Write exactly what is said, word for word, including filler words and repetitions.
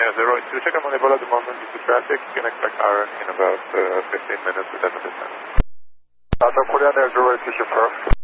Air zero two, check on the at the moment due to traffic. You can expect R in about uh, fifteen minutes with that descent. Delta Korean Air zero two, confirm.